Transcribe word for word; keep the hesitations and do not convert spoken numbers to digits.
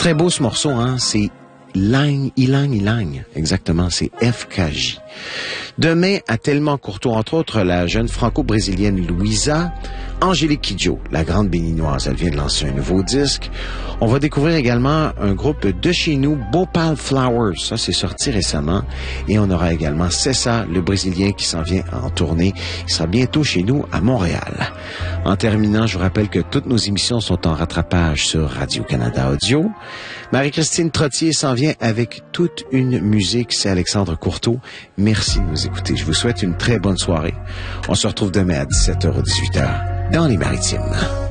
Très beau ce morceau, hein? C'est Ilang, Ilang, Ilang. Exactement, c'est F K J. Demain, à Tellement Courteau, entre autres, la jeune franco-brésilienne Louisa, Angélique Kidjo, la grande béninoise, elle vient de lancer un nouveau disque. On va découvrir également un groupe de chez nous, Bhopal Flowers, ça c'est sorti récemment. Et on aura également Cessa, le Brésilien qui s'en vient en tournée. Il sera bientôt chez nous à Montréal. En terminant, je vous rappelle que toutes nos émissions sont en rattrapage sur Radio-Canada Audio. Marie-Christine Trottier s'en vient avec toute une musique, c'est Alexandre Courteau. Merci de nous écouter. Je vous souhaite une très bonne soirée. On se retrouve demain à dix-sept heures ou dix-huit heures dans les Maritimes.